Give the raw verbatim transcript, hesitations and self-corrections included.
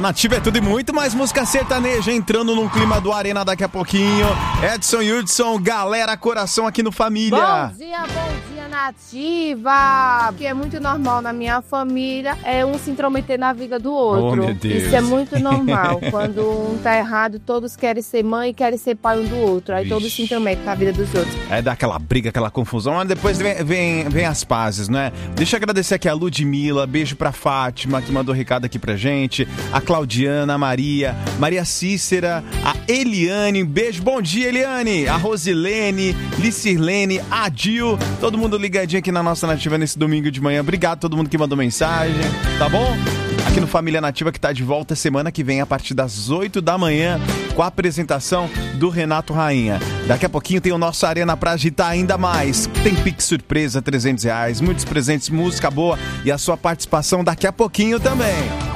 Nativa é tudo e muito mais música sertaneja entrando no clima do Arena daqui a pouquinho. Edson e Hudson, galera, coração aqui no Família. Bom dia, bom dia, Nativa. Porque é muito normal na minha família é um se intrometer na vida do outro. Oh, meu Deus. Isso é muito normal. Quando um tá errado, todos querem ser mãe e querem ser pai um do outro. Aí Vixe. todos se intrometem na vida dos outros. É daquela briga, aquela confusão, mas depois vem, vem, vem as pazes, né? Deixa eu agradecer aqui a Ludmilla, beijo pra Fátima, que mandou recado aqui pra gente, a Claudiana, a Maria, Maria Cícera, a Eliane, beijo, bom dia, Eliane, a Rosilene, Licirlene, a Dil, todo mundo ligadinho aqui na nossa Nativa nesse domingo de manhã. Obrigado a todo mundo que mandou mensagem, tá bom? Aqui no Família Nativa, que tá de volta semana que vem a partir das oito da manhã com a apresentação do Renato Rainha. Daqui a pouquinho tem o nosso Arena pra agitar ainda mais. Tem Pix surpresa, trezentos reais, muitos presentes, música boa e a sua participação daqui a pouquinho também.